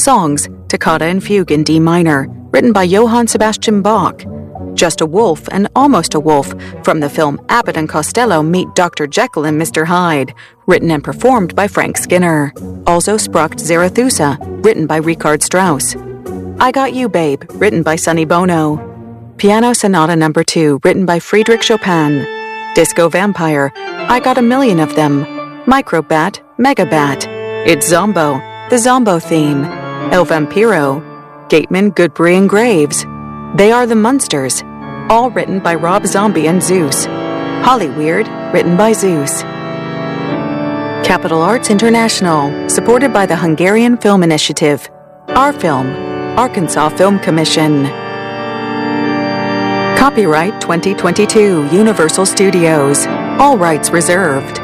Songs, Toccata and Fugue in D minor, written by Johann Sebastian Bach. Just a Wolf and Almost a Wolf, from the film Abbott and Costello Meet Dr. Jekyll and Mr. Hyde, written and performed by Frank Skinner. Also Sprocht Zarathustra, written by Richard Strauss. I Got You Babe, written by Sonny Bono. Piano Sonata No. 2, written by Friedrich Chopin. Disco Vampire, I Got a Million of Them. Microbat, Megabat. It's Zombo, the Zombo theme. El Vampiro, Gateman, Goodbury and Graves. They Are the Munsters, all written by Rob Zombie and Zeus. Hollyweird, written by Zeus. Capital Arts International, supported by the Hungarian Film Initiative. Our Film, Arkansas Film Commission. Copyright 2022, Universal Studios. All rights reserved.